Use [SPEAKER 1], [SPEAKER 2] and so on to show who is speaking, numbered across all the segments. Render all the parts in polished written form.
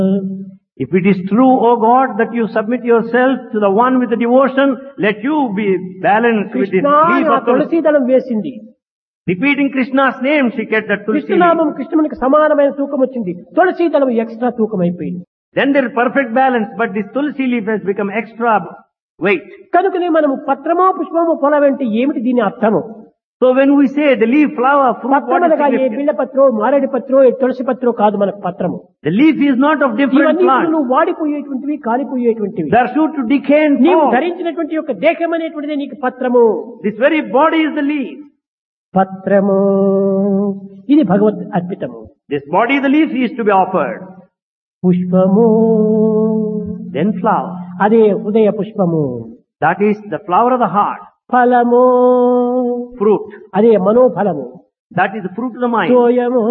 [SPEAKER 1] If it is true, O God, that you submit yourself to the one with the devotion, let you be balanced with this
[SPEAKER 2] Krishna అని
[SPEAKER 1] leaf
[SPEAKER 2] ఆ
[SPEAKER 1] of tulsi.
[SPEAKER 2] తులసి దళం వేసింది.
[SPEAKER 1] Repeating Krishna's name, she kept that tulsi leaf.
[SPEAKER 2] కృష్ణనామం కృష్ణునికి సమానమైన తూకం వచ్చింది. తులసి దళం extra తూకం అయిపోయింది.
[SPEAKER 1] Then there is perfect balance, but this tulsi leaf has become extra weight.
[SPEAKER 2] కనుకనే మనము పత్రమో పుష్పమో పొలవంటే ఏమిటి దీని అర్థము?
[SPEAKER 1] So when we say the leaf, flower, fruit, what is
[SPEAKER 2] పత్రమనగా A
[SPEAKER 1] significant?
[SPEAKER 2] బిళ్ళ పత్రో మారేడు పత్రో ఏ తులసి పత్రో కాదు మనకు పత్రము.
[SPEAKER 1] The leaf is not of different
[SPEAKER 2] ఇవన్నీ
[SPEAKER 1] plants.
[SPEAKER 2] నువ్వు వాడిపోయేటువంటివి కాలిపోయేటువంటివి.
[SPEAKER 1] They are sure to decay and
[SPEAKER 2] నీవు
[SPEAKER 1] fall.
[SPEAKER 2] ధరించినటువంటి యొక్క దేహం అనేటువంటిది నీకు పత్రము.
[SPEAKER 1] This very body is the leaf.
[SPEAKER 2] పత్రము ఇది భగవద్ అర్పితము.
[SPEAKER 1] This body, the leaf, is to be offered.
[SPEAKER 2] పుష్పము
[SPEAKER 1] Then flower.
[SPEAKER 2] అదే హృదయ పుష్పము.
[SPEAKER 1] That is the flower of the heart.
[SPEAKER 2] ఫలము
[SPEAKER 1] Fruit.
[SPEAKER 2] అదే మనోఫలము.
[SPEAKER 1] That is the fruit of the mind.
[SPEAKER 2] తోయము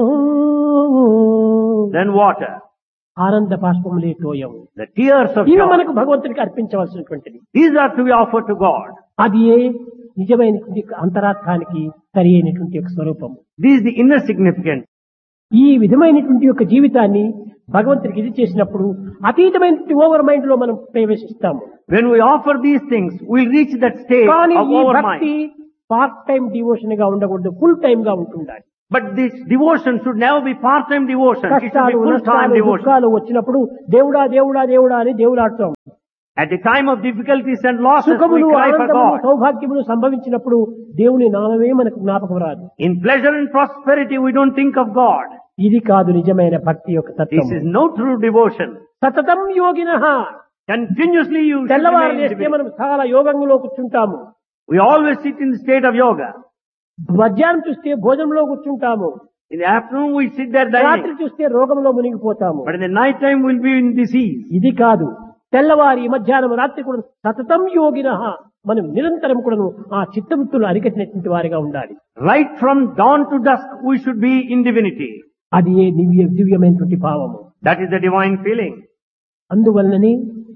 [SPEAKER 1] Then water.
[SPEAKER 2] ఆనంద బాష్పములే తోయము.
[SPEAKER 1] The tears of
[SPEAKER 2] ఇవి
[SPEAKER 1] joy.
[SPEAKER 2] మనకు భగవంతునికి అర్పించవలసినటువంటిది.
[SPEAKER 1] These are to be offered to God.
[SPEAKER 2] అది నిజమైనటువంటి అంతరార్థానికి సరి అయినటువంటి యొక్క స్వరూపము.
[SPEAKER 1] This is the inner significance.
[SPEAKER 2] ఈ విధమైనటువంటి యొక్క జీవితాన్ని భగవంతునికి ఇది చేసినప్పుడు అతీతమైనటువంటి ఓవర్ మైండ్ లో మనం ప్రవేశిస్తాము.
[SPEAKER 1] When we offer these things, we'll reach that state
[SPEAKER 2] కానీ
[SPEAKER 1] of
[SPEAKER 2] ఈ
[SPEAKER 1] our
[SPEAKER 2] భక్తి
[SPEAKER 1] mind.
[SPEAKER 2] పార్ట్ టైం డివోషన్ గా ఉండకూడదు, ఫుల్ టైం గా ఉంటుండాలి.
[SPEAKER 1] But this devotion should never be part-time devotion. It should be
[SPEAKER 2] కష్టాలు
[SPEAKER 1] full-time
[SPEAKER 2] నష్టాలు
[SPEAKER 1] devotion.
[SPEAKER 2] దుఃఖాలు వచ్చినప్పుడు దేవుడా దేవుడా దేవుడా అని దేవుడాడుతాం.
[SPEAKER 1] At the time of difficulties and losses, we
[SPEAKER 2] సుఖములు
[SPEAKER 1] cry for
[SPEAKER 2] ఆనందములు
[SPEAKER 1] God.
[SPEAKER 2] సౌభాగ్యములు సంభవించినప్పుడు దేవుని నామమే మనకు జ్ఞాపకం రాదు.
[SPEAKER 1] In pleasure and prosperity, we don't think of God.
[SPEAKER 2] ఇది కాదు నిజమైన భక్తి యొక్క
[SPEAKER 1] This
[SPEAKER 2] తత్వం.
[SPEAKER 1] is no true devotion.
[SPEAKER 2] సతతం యోగినః
[SPEAKER 1] Continuously you should
[SPEAKER 2] తెల్లవారు
[SPEAKER 1] remain
[SPEAKER 2] లేస్తే
[SPEAKER 1] individual.
[SPEAKER 2] మనం చాలా యోగంలో కూర్చుంటాము.
[SPEAKER 1] We always sit in the state of yoga.
[SPEAKER 2] మధ్యాహ్నం చూస్తే భోజనంలో కూర్చుంటాము.
[SPEAKER 1] In the afternoon, we sit there
[SPEAKER 2] రాత్రి
[SPEAKER 1] dining.
[SPEAKER 2] చూస్తే రోగంలో మునిగిపోతాము.
[SPEAKER 1] But in the night time, we'll be in disease.
[SPEAKER 2] ఇది కాదు. తెల్లవారి మధ్యాహ్నం రాత్రి కూడా సతతం యోగినః మనం నిరంతరం కూడాను ఆ చిత్తవృత్తులు అరికట్టినటువంటి వారిగా ఉండాలి.
[SPEAKER 1] Right from dawn to dusk, we should be in divinity.
[SPEAKER 2] అది ఏ దివ్యమైనటువంటి భావము.
[SPEAKER 1] That is the divine feeling.
[SPEAKER 2] అందువలనని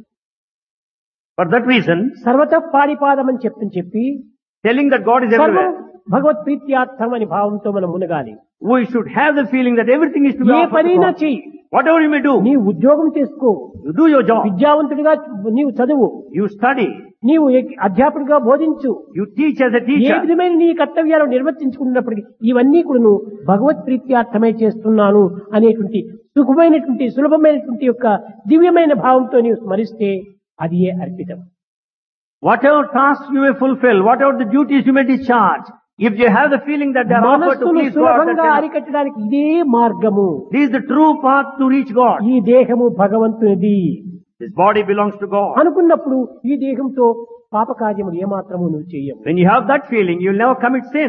[SPEAKER 1] For that reason,
[SPEAKER 2] సర్వత పారిపాదం అని చెప్పి
[SPEAKER 1] telling that God is
[SPEAKER 2] సర్వం
[SPEAKER 1] everywhere,
[SPEAKER 2] భగవత్ ప్రీత్యార్థం అని భావంతో మనం మునగాలి.
[SPEAKER 1] we should have the feeling that everything is to be
[SPEAKER 2] A
[SPEAKER 1] offered to
[SPEAKER 2] పనైనా
[SPEAKER 1] God.
[SPEAKER 2] చెయ్యి.
[SPEAKER 1] Whatever you may do,
[SPEAKER 2] నీ ఉద్యోగం చేసుకో,
[SPEAKER 1] you do your job.
[SPEAKER 2] విద్యావంతుడిగా నీవు చదువు,
[SPEAKER 1] You study.
[SPEAKER 2] నీవు అధ్యాపకుడిగా బోధించు.
[SPEAKER 1] You teach as a
[SPEAKER 2] A
[SPEAKER 1] teacher.
[SPEAKER 2] విధమైన నీ కర్తవ్యాలు నిర్వర్తించుకున్నప్పటికీ ఇవన్నీ కూడా నువ్వు భగవత్ ప్రీత్యార్థమై చేస్తున్నాను అనేటువంటి సుఖమైనటువంటి సులభమైనటువంటి యొక్క దివ్యమైన భావంతో నీవు స్మరిస్తే అది ఏ అర్పితం.
[SPEAKER 1] Whatever tasks you may fulfill, whatever the duties you may discharge, if you have the feeling that they are offered to
[SPEAKER 2] మనస్సును
[SPEAKER 1] please God,
[SPEAKER 2] సులభంగా
[SPEAKER 1] that's enough.
[SPEAKER 2] అరికట్టడానికి ఇదే మార్గము.
[SPEAKER 1] This is the true path to reach God.
[SPEAKER 2] ఈ దేహము భగవంతునిది
[SPEAKER 1] This body belongs to God.
[SPEAKER 2] అనుకున్నప్పుడు ఈ దేహంతో పాపకార్యములు ఏమాత్రము నువ్వు చేయము.
[SPEAKER 1] When you have that feeling, you'll never commit sin.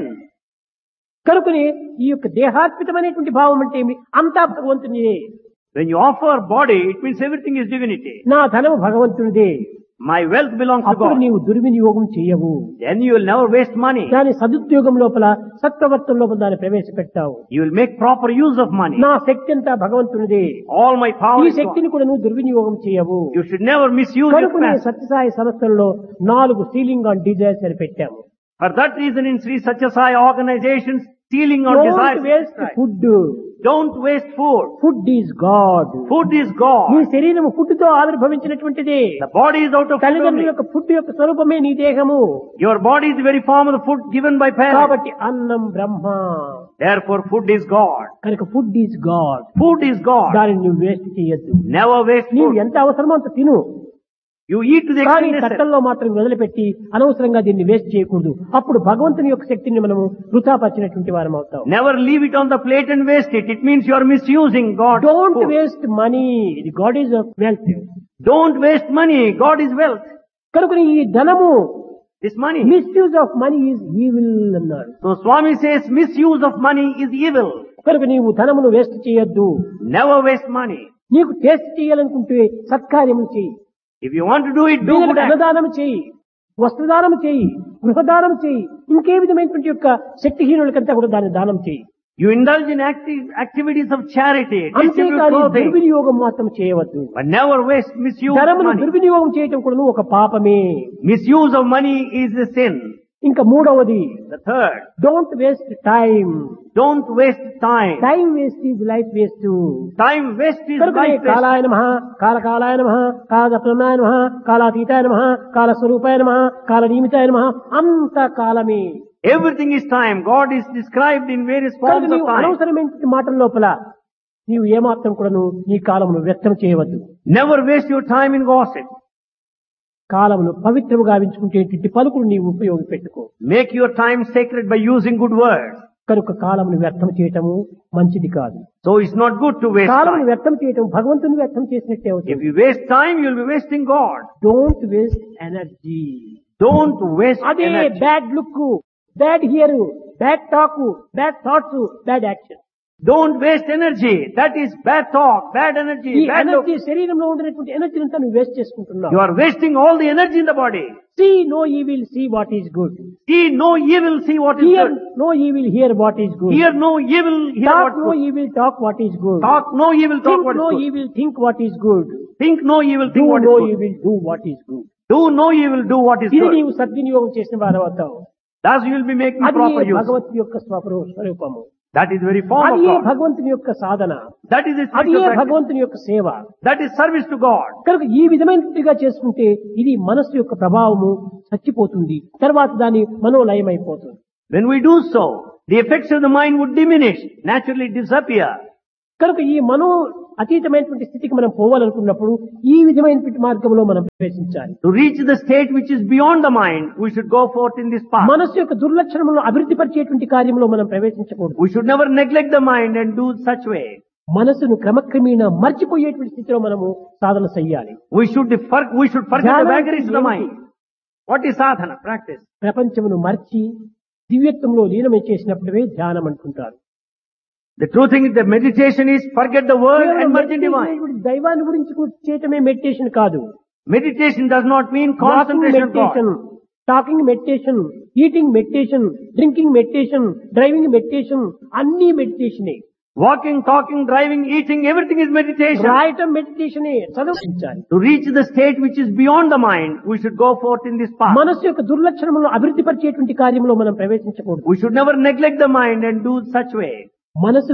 [SPEAKER 2] కనుకనే ఈ యొక్క దేహాత్మితమైనటువంటి భావం అంటే ఏమి? అంతా భగవంతునిదే.
[SPEAKER 1] When you offer body, it means everything is divinity.
[SPEAKER 2] నా ధనము భగవంతునిదే.
[SPEAKER 1] My wealth belongs to
[SPEAKER 2] అప్పుడు
[SPEAKER 1] God.
[SPEAKER 2] నీవు దుర్వినియోగం చేయవు.
[SPEAKER 1] Then you will never waste money.
[SPEAKER 2] దాని సదుద్యోగం లోపల సత్ప్రవర్తన లోపల దాన్ని ప్రవేశపెట్టావు.
[SPEAKER 1] You will make proper use of money.
[SPEAKER 2] నా శక్తి అంతా భగవంతునిదే.
[SPEAKER 1] All my power
[SPEAKER 2] ఈ
[SPEAKER 1] is God.
[SPEAKER 2] శక్తిని కూడా నువ్వు దుర్వినియోగం చేయవు.
[SPEAKER 1] You should never misuse your
[SPEAKER 2] కనుకనే
[SPEAKER 1] capacity.
[SPEAKER 2] సత్యసాయి సంస్థల్లో 4 సీలింగ్ ఆన్ డిజైర్స్ అని పెట్టాము.
[SPEAKER 1] For that reason, in Sri Satya Sai organizations, sealing on
[SPEAKER 2] Don't
[SPEAKER 1] desires.
[SPEAKER 2] waste food.
[SPEAKER 1] Don't waste food.
[SPEAKER 2] Food is God.
[SPEAKER 1] Food is
[SPEAKER 2] నీ
[SPEAKER 1] God.
[SPEAKER 2] శరీరం food తో ఆవిర్భవించినటువంటిదే.
[SPEAKER 1] The body is out of food
[SPEAKER 2] తల్లిదండ్రుల
[SPEAKER 1] only.
[SPEAKER 2] యొక్క food యొక్క స్వరూపమే నీ దేహము.
[SPEAKER 1] Your body is the very form of the food given by parents.
[SPEAKER 2] కాబట్టి అన్నం బ్రహ్మ.
[SPEAKER 1] Therefore, food is God.
[SPEAKER 2] కనుక food is God.
[SPEAKER 1] Food is God.
[SPEAKER 2] దానిని నువ్వు వేస్ట్ చేయొద్దు.
[SPEAKER 1] Never waste
[SPEAKER 2] నీవు
[SPEAKER 1] food.
[SPEAKER 2] ఎంత అవసరమో అంత తిను.
[SPEAKER 1] You eat to the
[SPEAKER 2] కానీ
[SPEAKER 1] extent necessary.
[SPEAKER 2] తట్టల్లో మాత్రం వదిలిపెట్టి అనవసరంగా దీన్ని వేస్ట్ చేయకూడదు. అప్పుడు భగవంతుని యొక్క శక్తిని మనము వృథాపరిచినటువంటి వారం అవుతాం.
[SPEAKER 1] Never leave it on the plate and waste it. It means you are misusing God's
[SPEAKER 2] don't
[SPEAKER 1] food.
[SPEAKER 2] Waste money. God is wealth.
[SPEAKER 1] Don't waste money. God is wealth.
[SPEAKER 2] కనుక ఈ ధనము
[SPEAKER 1] This money.
[SPEAKER 2] Misuse of money is evil అన్నాడు.
[SPEAKER 1] So Swami says misuse of money is evil.
[SPEAKER 2] కనుక నీవు ధనమును waste చేయొద్దు.
[SPEAKER 1] Never waste money.
[SPEAKER 2] నీకు taste చేయాలనుకుంటే సత్కార్యములు చేయి.
[SPEAKER 1] If you want to do it, do
[SPEAKER 2] బీదలకు
[SPEAKER 1] good act.
[SPEAKER 2] అన్నదానం చేయి, వస్త్రదానం చేయి, గృహదానం చేయి, ఇంకే విధమైనటువంటి యొక్క శక్తిహీనులకంతా కూడా దాన్ని దానం చేయి.
[SPEAKER 1] You indulge in activities of charity. Distribute
[SPEAKER 2] అంతేకాని
[SPEAKER 1] clothing.
[SPEAKER 2] దుర్వినియోగం మాత్రం చేయవద్దు.
[SPEAKER 1] But never waste misuse of
[SPEAKER 2] ధనమును
[SPEAKER 1] money.
[SPEAKER 2] దుర్వినియోగం చేయటం కూడా ఒక పాపమే.
[SPEAKER 1] Misuse of money is a sin.
[SPEAKER 2] ఇంకా మూడవది,
[SPEAKER 1] The third,
[SPEAKER 2] don't waste time.
[SPEAKER 1] don't waste time.
[SPEAKER 2] Time waste is life waste.
[SPEAKER 1] Time waste is
[SPEAKER 2] కనుక
[SPEAKER 1] life waste.
[SPEAKER 2] కాలాయ నమః, కాలకాలాయ నమః, కాలదప్రమాయ నమః, కాలాతీతాయ నమః, కాలస్వరూపాయ నమః, కాలనియమితాయ నమః, అంత కాలమే.
[SPEAKER 1] Everything is time. God is described in various
[SPEAKER 2] కనుక
[SPEAKER 1] forms of
[SPEAKER 2] నీవు
[SPEAKER 1] time.
[SPEAKER 2] అనవసరమైన మాటల లోపల నీవు ఏమాత్రం కూడాను నీ కాలమును వ్యర్థం చేయవద్దు.
[SPEAKER 1] Never waste your time in gossip.
[SPEAKER 2] కాలమును పవిత్రముగా గావించుకునేటువంటి పలుకులు నీవు ఉపయోగపెట్టుకో.
[SPEAKER 1] Make your time sacred by using good words.
[SPEAKER 2] కనుక కాలమును వ్యర్థం చేయటము మంచిది కాదు.
[SPEAKER 1] So it's not good to waste
[SPEAKER 2] కాలమును
[SPEAKER 1] time.
[SPEAKER 2] వ్యర్థం చేయటం భగవంతుని వ్యర్థం చేసినట్టే
[SPEAKER 1] If
[SPEAKER 2] అవుతుంది.
[SPEAKER 1] you waste time, you'll be wasting God.
[SPEAKER 2] Don't waste energy.
[SPEAKER 1] Don't waste
[SPEAKER 2] అదే
[SPEAKER 1] energy.
[SPEAKER 2] Bad look, bad here, bad talk, bad thoughts, bad action.
[SPEAKER 1] Don't waste energy. That is bad talk, bad energy,
[SPEAKER 2] ఈ
[SPEAKER 1] bad look.
[SPEAKER 2] Energy శరీరంలో ఉండినటువంటి energy అంతా నువ్వు waste చేసుకుంటున్నావు.
[SPEAKER 1] You are wasting all the energy in the body.
[SPEAKER 2] See no evil, see what is good.
[SPEAKER 1] See no evil, see what is
[SPEAKER 2] here
[SPEAKER 1] good.
[SPEAKER 2] No evil, here what is good.
[SPEAKER 1] Hear no evil, hear
[SPEAKER 2] talk
[SPEAKER 1] what's
[SPEAKER 2] no
[SPEAKER 1] good.
[SPEAKER 2] Evil, talk what is good.
[SPEAKER 1] Talk no evil, talk
[SPEAKER 2] think
[SPEAKER 1] what
[SPEAKER 2] no
[SPEAKER 1] is good.
[SPEAKER 2] Evil, think what is good.
[SPEAKER 1] Think no evil,
[SPEAKER 2] do
[SPEAKER 1] think what is
[SPEAKER 2] no
[SPEAKER 1] good.
[SPEAKER 2] Evil, do what is good.
[SPEAKER 1] Do no evil, do what is
[SPEAKER 2] ఇది
[SPEAKER 1] good.
[SPEAKER 2] నీవు సద్వినియోగం చేసిన వారు అవుతావు.
[SPEAKER 1] Thus you will be making
[SPEAKER 2] అది
[SPEAKER 1] proper use.
[SPEAKER 2] భగవంతుని యొక్క స్వరూపము.
[SPEAKER 1] That is very form of
[SPEAKER 2] అది
[SPEAKER 1] God.
[SPEAKER 2] భగవంతుని యొక్క సాధన.
[SPEAKER 1] That is the
[SPEAKER 2] అది
[SPEAKER 1] spiritual practice.
[SPEAKER 2] భగవంతుని యొక్క సేవ.
[SPEAKER 1] That is service to God.
[SPEAKER 2] కనుక ఈ విధమైనట్టుగా చేసుకుంటే ఇది మనస్సు యొక్క ప్రభావము చచ్చిపోతుంది, తర్వాత దాని మనోలయమైపోతుంది.
[SPEAKER 1] When we do so, the effects of the mind would diminish, naturally disappear.
[SPEAKER 2] కనుక ఈ మనో అతీతమైనటువంటి స్థితికి మనం పోవాలనుకున్నప్పుడు ఈ విధమైనటువంటి మార్గంలో మనం ప్రవేశించాలి.
[SPEAKER 1] To reach the state which is beyond the mind, we should go forth in this path.
[SPEAKER 2] మనస్సు యొక్క దుర్లక్షణములను అభివృద్ధి పరిచేటువంటి కార్యంలో మనం ప్రవేశించకూడదు.
[SPEAKER 1] We should never neglect the mind and do such way.
[SPEAKER 2] మనసును క్రమక్రమేణా మర్చిపోయేటువంటి స్థితిలో మనము సాధన చెయ్యాలి.
[SPEAKER 1] We should forget the vagaries of the mind. What is sadhana? Practice.
[SPEAKER 2] ప్రపంచమును మర్చి దివ్యత్వంలో లీనమే చేసినప్పుడే ధ్యానం అనుకుంటారు.
[SPEAKER 1] The true thing is that meditation is forget the world and merge in divine.
[SPEAKER 2] దైవాన్ని గురించి చేయటమే మెడిటేషన్ కాదు.
[SPEAKER 1] Meditation does not mean concentration on God.
[SPEAKER 2] Talking meditation, eating meditation, drinking meditation, driving meditation, అన్ని మెడిటేషనే.
[SPEAKER 1] Walking, talking, driving, eating, everything is meditation.
[SPEAKER 2] రాయటం మెడిటేషనే. చదవించాలి.
[SPEAKER 1] To reach the state which is beyond the mind, we should go forth in this path.
[SPEAKER 2] మనస్సు యొక్క దుర్లక్షణములను అభివృద్ధి పరిచేటువంటి కార్యంలో మనం ప్రవేశించకూడదు.
[SPEAKER 1] We should never neglect the mind and do such way.
[SPEAKER 2] మనసు